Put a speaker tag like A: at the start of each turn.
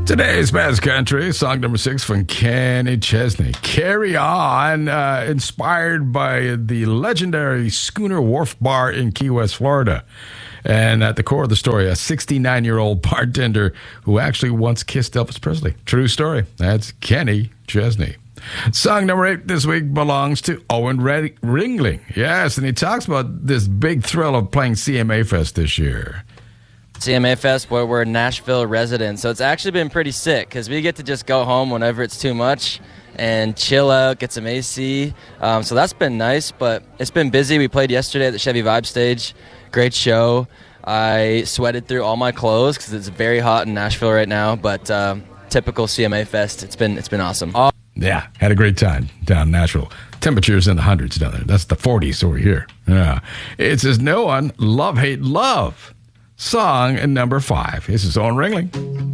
A: Today's Best Country, song number 6 from Kenny Chesney. Carry On, inspired by the legendary Schooner Wharf Bar in Key West, Florida. And at the core of the story, a 69-year-old bartender who actually once kissed Elvis Presley. True story. That's Kenny Chesney. Song number 8 this week belongs to Owen Ringling. Yes, and he talks about this big thrill of playing CMA Fest this year.
B: CMA Fest, where we're Nashville residents, so it's actually been pretty sick because we get to just go home whenever it's too much and chill out, get some AC. So that's been nice, but it's been busy. We played yesterday at the Chevy Vibe stage. Great show. I sweated through all my clothes because it's very hot in Nashville right now, but typical CMA Fest. It's been awesome.
A: Yeah, had a great time down in Nashville. Temperatures in the hundreds down there. That's the 40s over here. Yeah. It says no one, Love, Hate, Love. Song number 5. This is Owen Ringling.